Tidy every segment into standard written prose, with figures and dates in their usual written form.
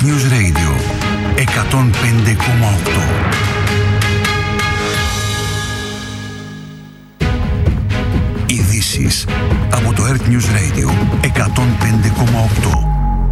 Earth News Radio 105,8. Ειδήσεις από το Earth News Radio 105,8.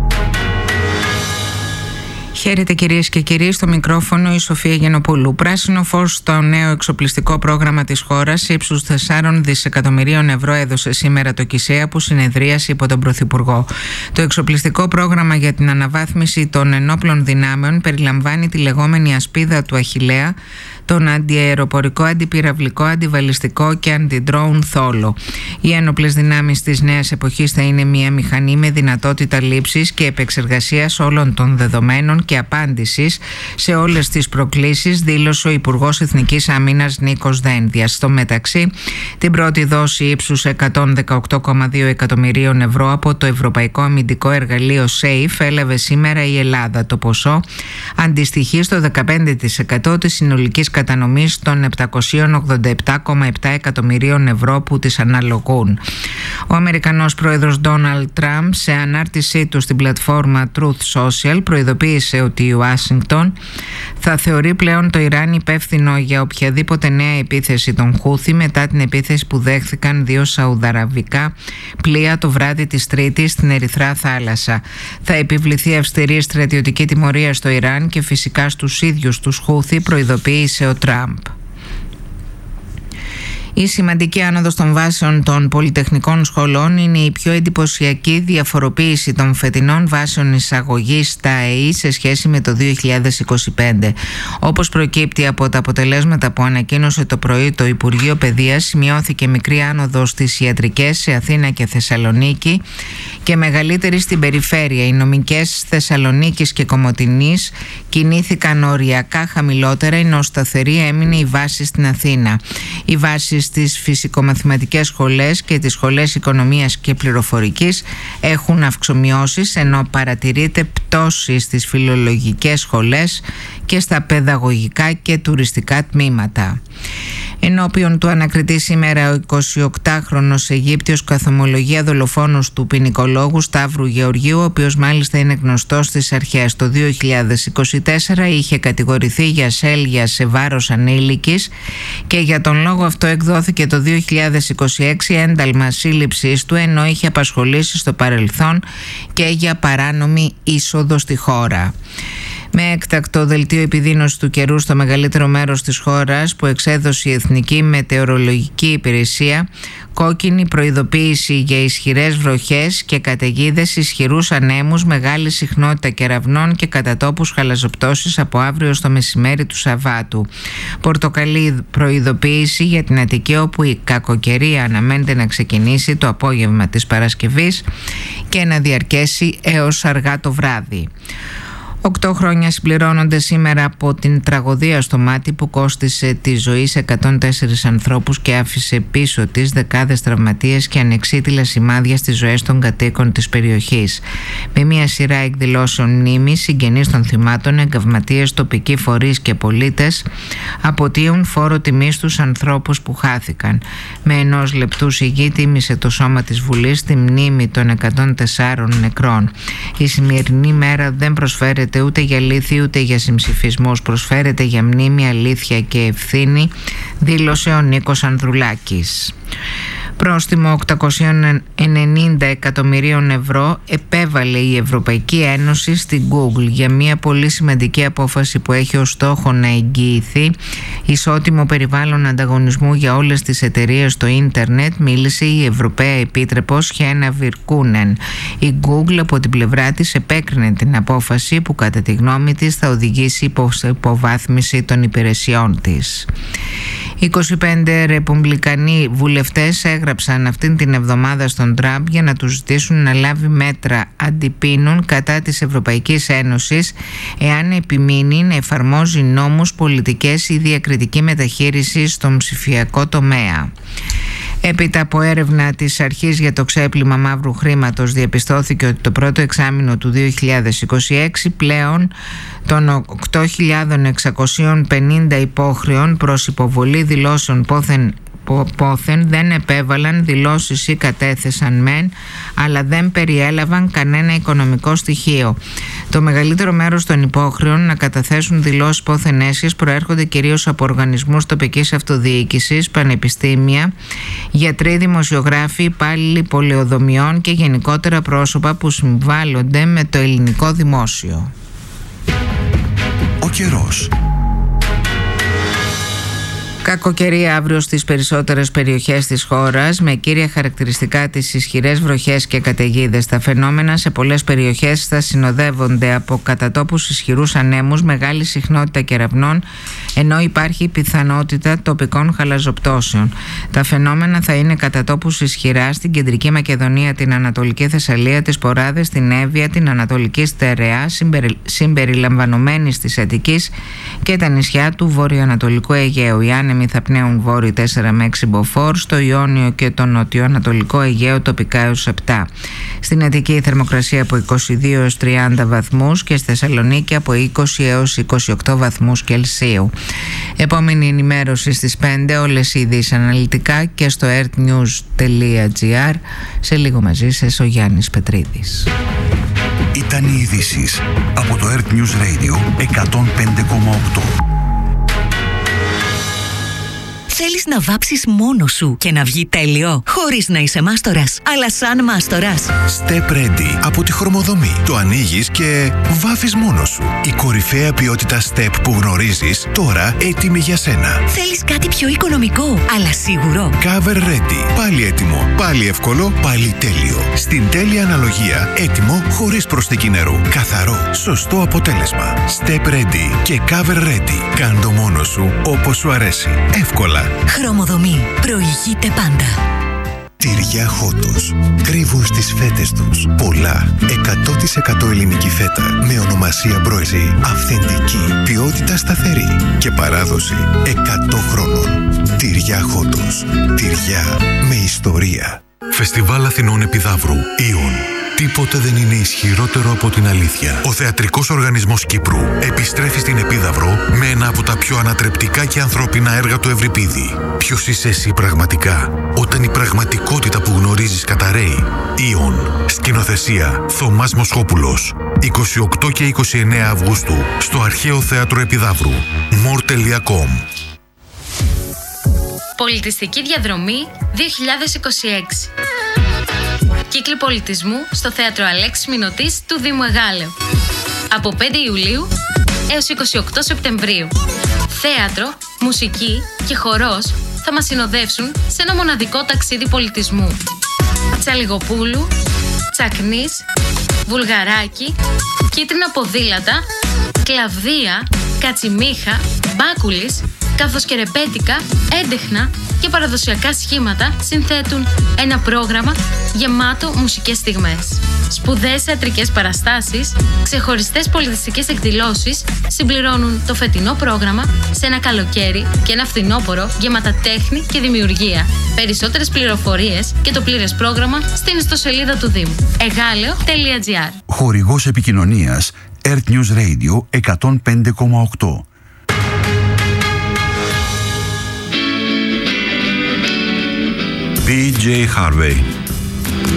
Χαίρετε κυρίες και κύριοι, στο μικρόφωνο η Σοφία Γενοπούλου. Πράσινο φως στο νέο εξοπλιστικό πρόγραμμα της χώρας ύψους 4 δισεκατομμυρίων ευρώ έδωσε σήμερα το ΚΙΣΕΑ που συνεδρίασε υπό τον Πρωθυπουργό. Το εξοπλιστικό πρόγραμμα για την αναβάθμιση των ενόπλων δυνάμεων περιλαμβάνει τη λεγόμενη ασπίδα του Αχιλλέα, τον αντιαεροπορικό, αντιπυραυλικό, αντιβαλιστικό και αντιντρόουν θόλο. Οι ένοπλες δυνάμεις της νέας εποχής θα είναι μια μηχανή με δυνατότητα λήψης και επεξεργασίας όλων των δεδομένων και απάντησης σε όλες τις προκλήσεις, δήλωσε ο Υπουργός Εθνικής Άμυνας Νίκος Δένδιας. Στο μεταξύ, την πρώτη δόση ύψους 118,2 εκατομμυρίων ευρώ από το Ευρωπαϊκό Αμυντικό Εργαλείο SAFE έλαβε σήμερα η Ελλάδα. Το ποσό αντιστοιχεί στο 15% της συνολικής κατανομής των 787,7 εκατομμυρίων ευρώ που της αναλογούν. Ο Αμερικανός πρόεδρος Ντόναλντ Τραμπ σε ανάρτησή του στην πλατφόρμα Truth Social προειδοποίησε ότι η Ουάσιγκτον θα θεωρεί πλέον το Ιράν υπεύθυνο για οποιαδήποτε νέα επίθεση των Χούθι μετά την επίθεση που δέχθηκαν 2 σαουδαραβικά πλοία το βράδυ της Τρίτης στην Ερυθρά θάλασσα. Θα επιβληθεί αυστηρή στρατιωτική τιμωρία στο Ιράν και φυσικά στους ίδιους τους Χούθι, προειδοποίησε ο Τραμπ. Η σημαντική άνοδος των βάσεων των πολυτεχνικών σχολών είναι η πιο εντυπωσιακή διαφοροποίηση των φετινών βάσεων εισαγωγής στα ΕΗ σε σχέση με το 2025. Όπως προκύπτει από τα αποτελέσματα που ανακοίνωσε το πρωί το Υπουργείο Παιδείας, σημειώθηκε μικρή άνοδος στις ιατρικές σε Αθήνα και Θεσσαλονίκη και μεγαλύτερη στην περιφέρεια. Οι νομικές Θεσσαλονίκης και Κομοτηνής κινήθηκαν οριακά χαμηλότερα, ενώ σταθερή έμεινε η βάση στην Αθήνα. Οι βάσεις στις φυσικομαθηματικές σχολές και τις σχολές οικονομίας και πληροφορικής έχουν αυξομειώσεις, ενώ παρατηρείται πτώση στις φιλολογικές σχολές και στα παιδαγωγικά και τουριστικά τμήματα. Ενώπιον του ανακριτή σήμερα ο 28χρονος Αιγύπτιος καθομολογία δολοφόνος του ποινικολόγου Σταύρου Γεωργίου, ο οποίος μάλιστα είναι γνωστός στις αρχές. Το 2024 είχε κατηγορηθεί για ασέλγεια σε βάρος ανήλικης και για τον λόγο αυτό εκδόθηκε το 2026 ένταλμα σύλληψης του, ενώ είχε απασχολήσει στο παρελθόν και για παράνομη είσοδο στη χώρα. Με έκτακτο δελτίο επιδείνωσης του καιρού στο μεγαλύτερο μέρος της χώρας που εξέδωσε η Εθνική Μετεωρολογική Υπηρεσία, κόκκινη προειδοποίηση για ισχυρές βροχές και καταιγίδες, ισχυρούς ανέμους, μεγάλη συχνότητα κεραυνών και κατά τόπους χαλαζοπτώσεις από αύριο στο μεσημέρι του Σαββάτου. Πορτοκαλί προειδοποίηση για την Αττική, όπου η κακοκαιρία αναμένεται να ξεκινήσει το απόγευμα της Παρασκευής και να διαρκέσει έως αργά το βράδυ. 8 χρόνια συμπληρώνονται σήμερα από την τραγωδία στο Μάτι που κόστισε τη ζωή σε 104 ανθρώπους και άφησε πίσω της δεκάδες τραυματίες και ανεξίτηλα σημάδια στις ζωές των κατοίκων της περιοχής. Με μια σειρά εκδηλώσεων μνήμης, συγγενείς των θυμάτων, εγκαυματίες, τοπικοί φορείς και πολίτες αποτείουν φόρο τιμής στους ανθρώπους που χάθηκαν. Με 1 λεπτού σιγή τίμησε το σώμα της Βουλής τη μνήμη των 104 νεκρών. Η σημερινή μέρα δεν προσφέρεται ούτε για λύθη ούτε για συμψηφισμούς, προσφέρεται για μνήμη, αλήθεια και ευθύνη, δήλωσε ο Νίκος Ανδρουλάκης. Πρόστιμο 890 εκατομμυρίων ευρώ επέβαλε η Ευρωπαϊκή Ένωση στην Google για μια πολύ σημαντική απόφαση που έχει ως στόχο να εγγυηθεί ισότιμο περιβάλλον ανταγωνισμού για όλες τις εταιρείες στο ίντερνετ, μίλησε η Ευρωπαία Επίτροπος Χένα Βιρκούνεν. Η Google από την πλευρά της επέκρινε την απόφαση που κατά τη γνώμη της θα οδηγήσει σε υποβάθμιση των υπηρεσιών της. 25 ρεπουμπλικανοί βουλευτές έγραψαν αυτήν την εβδομάδα στον Τραμπ για να τους ζητήσουν να λάβει μέτρα αντιπίνων κατά της Ευρωπαϊκής Ένωσης εάν επιμείνει να εφαρμόζει νόμους, πολιτικές ή διακριτική μεταχείριση στον ψηφιακό τομέα. Έπειτα από έρευνα της Αρχής για το ξέπλυμα μαύρου χρήματος διαπιστώθηκε ότι το πρώτο εξάμηνο του 2026 πλέον των 8.650 υπόχρεων προς υποβολή δηλώσεων πόθεν πόθεν δεν επέβαλαν δηλώσεις ή κατέθεσαν μεν, αλλά δεν περιέλαβαν κανένα οικονομικό στοιχείο. Το μεγαλύτερο μέρος των υπόχρεων να καταθέσουν δηλώσεις πόθεν έσχες προέρχονται κυρίως από οργανισμούς τοπικής αυτοδιοίκησης, πανεπιστήμια, γιατροί, δημοσιογράφοι, υπάλληλοι πολεοδομιών και γενικότερα πρόσωπα που συμβάλλονται με το ελληνικό δημόσιο. Ο καιρός. Κακοκαιρία αύριο στις περισσότερες περιοχές της χώρας, με κύρια χαρακτηριστικά τις ισχυρές βροχές και καταιγίδες. Τα φαινόμενα σε πολλές περιοχές θα συνοδεύονται από κατά τόπους ισχυρούς ανέμους, μεγάλη συχνότητα κεραυνών, ενώ υπάρχει πιθανότητα τοπικών χαλαζοπτώσεων. Τα φαινόμενα θα είναι κατά τόπους ισχυρά στην Κεντρική Μακεδονία, την Ανατολική Θεσσαλία, τις Ποράδες, την Εύβοια, την Ανατολική Στερεά, συμπεριλαμβανομένης της Αττικής και τα νησιά του βορειοανατολικού Αιγαίου. Οι άνεμοι θα πνέουν βόρειο 4 με 6 μποφόρ, στο Ιόνιο και το νοτιοανατολικό Αιγαίο τοπικά έως 7. Στην Αττική η θερμοκρασία από 22 έως 30 βαθμούς και στη Θεσσαλονίκη από 20 έως 28 βαθμούς Κελσίου. Επόμενη ενημέρωση στις 5, όλες οι ειδήσεις αναλυτικά και στο earthnews.gr. Σε λίγο μαζί σας ο Γιάννης Πετρίδης. Ήταν οι ειδήσεις από το Earth News Radio 105,8. Θέλεις να βάψεις μόνος σου και να βγει τέλειο, χωρίς να είσαι μάστορας, αλλά σαν μάστορας? Step Ready από τη Χρωμοδομή. Το ανοίγεις και βάφεις μόνος σου. Η κορυφαία ποιότητα Step που γνωρίζεις, τώρα έτοιμη για σένα. Θέλεις κάτι πιο οικονομικό, αλλά σίγουρο? Cover Ready. Πάλι έτοιμο, πάλι εύκολο, πάλι τέλειο. Στην τέλεια αναλογία, έτοιμο χωρίς προσθήκη νερού. Καθαρό, σωστό αποτέλεσμα. Step Ready και Cover Ready. Κάν' το μόνος σου όπως σου αρέσει. Εύκολα. Χρωμοδομή. Προηγείται πάντα. Τυριά Χότος. Κρύβουν στις φέτες τους πολλά. 100% ελληνική φέτα. Με ονομασία Μπρόιζη. Αυθεντική. Ποιότητα σταθερή. Και παράδοση 100 χρόνων. Τυριά Χότος. Τυριά με ιστορία. Φεστιβάλ Αθηνών Επιδαύρου. Ιον. Τίποτε δεν είναι ισχυρότερο από την αλήθεια. Ο Θεατρικός Οργανισμός Κύπρου επιστρέφει στην Επίδαυρο με ένα από τα πιο ανατρεπτικά και ανθρώπινα έργα του Ευρυπίδη. Ποιος είσαι εσύ πραγματικά, όταν η πραγματικότητα που γνωρίζεις καταραίει? Ιον. Σκηνοθεσία Θωμάς Μοσχόπουλος. 28 και 29 Αυγούστου στο Αρχαίο Θέατρο Επιδαύρου. more.com. Πολιτιστική διαδρομή 2026. Κύκλοι πολιτισμού στο Θέατρο Αλέξης Μηνωτής του Δήμου Εγάλεου. Από 5 Ιουλίου έως 28 Σεπτεμβρίου. Θέατρο, μουσική και χορός θα μας συνοδεύσουν σε ένα μοναδικό ταξίδι πολιτισμού. Τσαλιγοπούλου, Τσακνής, Βουλγαράκι, Κίτρινα Ποδήλατα, Κλαβδία, Κατσιμίχα, Μπάκουλης, καθώς και ρεπέτικα, έντεχνα και παραδοσιακά σχήματα συνθέτουν ένα πρόγραμμα γεμάτο μουσικές στιγμές. Σπουδαίες θεατρικές παραστάσεις, ξεχωριστές πολιτιστικές εκδηλώσεις συμπληρώνουν το φετινό πρόγραμμα σε ένα καλοκαίρι και ένα φθινόπωρο γεμάτα τέχνη και δημιουργία. Περισσότερες πληροφορίες και το πλήρες πρόγραμμα στην ιστοσελίδα του Δήμου. Egaleo.gr. Χορηγός επικοινωνίας Earth News Radio 105,8. DJ Harvey.